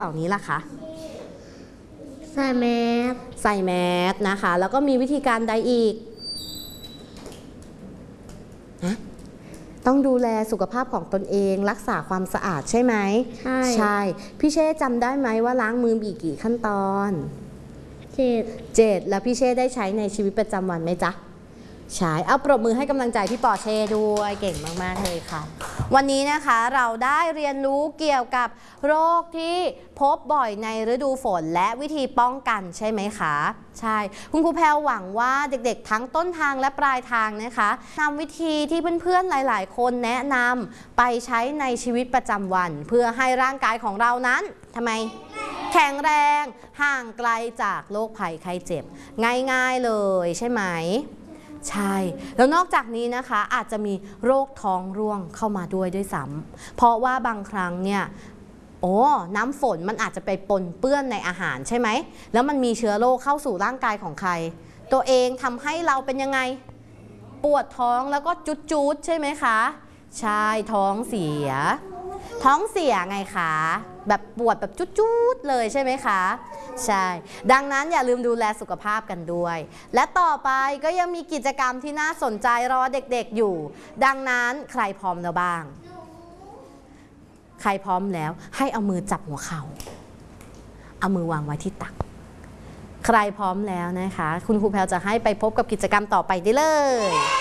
เหล่านี้ล่ะคะใส่แมสนะคะแล้วก็มีวิธีการใดอีกนะต้องดูแลสุขภาพของตนเองรักษาความสะอาดใช่ไหมใช่พี่เช่จำได้ไหมว่าล้างมือมีกี่ขั้นตอน7แล้วพี่เช่ได้ใช้ในชีวิตประจำวันไหมจ๊ะใช่เอาปรบมือให้กำลังใจพี่ปอเช่ด้วยเก่งมากๆเลยค่ะวันนี้นะคะเราได้เรียนรู้เกี่ยวกับโรคที่พบบ่อยในฤดูฝนและวิธีป้องกันใช่ไหมคะใช่คุณครูแพรหวังว่าเด็กๆทั้งต้นทางและปลายทางนะคะนำวิธีที่เพื่อนๆหลายๆคนแนะนำไปใช้ในชีวิตประจำวันเพื่อให้ร่างกายของเรานั้นทำไมแข็งแรงห่างไกลจากโรคภัยไข้เจ็บง่ายๆเลยใช่ไหมใช่แล้วนอกจากนี้นะคะอาจจะมีโรคท้องร่วงเข้ามาด้วยซ้ำเพราะว่าบางครั้งเนี่ยน้ำฝนมันอาจจะไปปนเปื้อนในอาหารใช่ไหมแล้วมันมีเชื้อโรคเข้าสู่ร่างกายของใครตัวเองทำให้เราเป็นยังไงปวดท้องแล้วก็จุดๆใช่ไหมคะใช่ท้องเสียไงคะแบบปวดแบบจุดๆเลยใช่ไหมคะใช่ดังนั้นอย่าลืมดูแลสุขภาพกันด้วยและต่อไปก็ยังมีกิจกรรมที่น่าสนใจรอเด็กๆอยู่ดังนั้นใครพร้อมแล้วบ้างใครพร้อมแล้วให้เอามือจับหัวเข่าเอามือวางไว้ที่ตักใครพร้อมแล้วนะคะคุณครูแพรจะให้ไปพบกับกิจกรรมต่อไปได้เลย